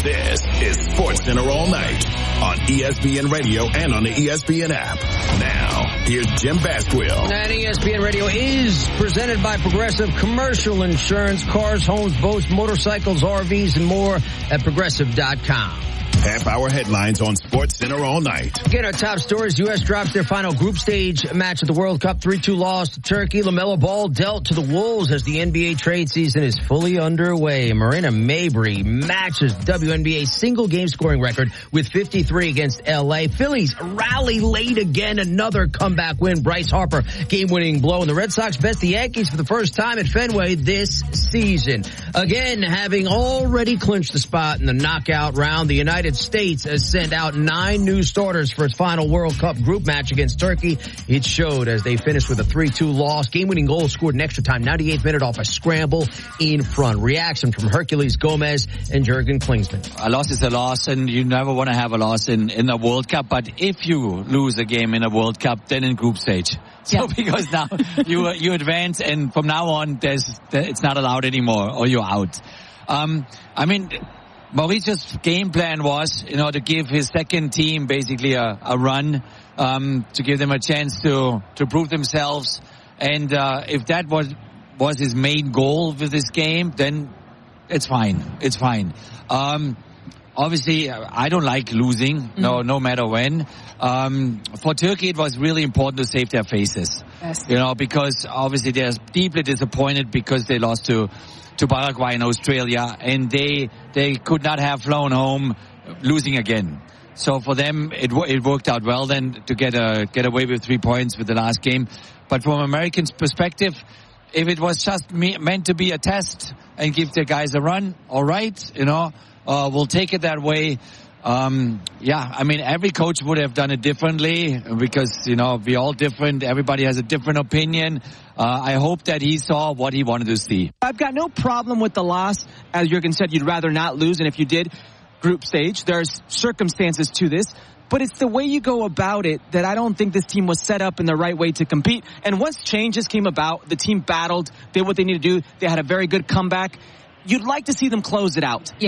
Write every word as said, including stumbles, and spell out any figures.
This is SportsCenter All Night on E S P N Radio and on the E S P N app. Now, here's Jim Basquill. And E S P N Radio is presented by Progressive Commercial Insurance. Cars, homes, boats, motorcycles, R Vs, and more at progressive dot com. Half-hour headlines on SportsCenter All Night. Again, our top stories. U S drops their final group stage match at the World Cup. three two loss to Turkey. LaMelo Ball dealt to the Wolves as the N B A trade season is fully underway. Marina Mabrey matches W N B A single game scoring record with fifty-three against L A. Phillies rally late again. Another comeback win. Bryce Harper game-winning blow. And the Red Sox best the Yankees for the first time at Fenway this season. Again, having already clinched the spot in the knockout round, the United States has sent out nine new starters for its final World Cup group match against Turkey. It showed as they finished with a three two loss. Game-winning goal scored in extra time, ninety-eighth minute off a scramble in front. Reaction from Hercules Gomez and Jurgen Klinsmann. A loss is a loss, and you never want to have a loss in, in a World Cup. But if you lose a game in a World Cup, then in group stage. So yeah. Because now you you advance, and from now on, there's it's not allowed anymore, or you're out. Um, I mean, Mauricio's game plan was, you know, to give his second team basically a, a run, um, to give them a chance to, to prove themselves. And, uh, if that was, was his main goal with this game, then it's fine. It's fine. Um, obviously, I don't like losing, mm-hmm. no, no matter when. Um, for Turkey, it was really important to save their faces. Yes. You know, because obviously they're deeply disappointed because they lost to, to Paraguay and Australia, and they they could not have flown home losing again. So for them, it it worked out well then to get a get away with three points with the last game. But from Americans' perspective, if it was just me, meant to be a test and give the guys a run, all right, you know, uh, we'll take it that way. Um, yeah, I mean, every coach would have done it differently because, you know, we're all different. Everybody has a different opinion. Uh, I hope that he saw what he wanted to see. I've got no problem with the loss. As Jurgen said, you'd rather not lose. And if you did, group stage, there's circumstances to this. But it's the way you go about it that I don't think this team was set up in the right way to compete. And once changes came about, the team battled, did what they needed to do. They had a very good comeback. You'd like to see them close it out. Yeah.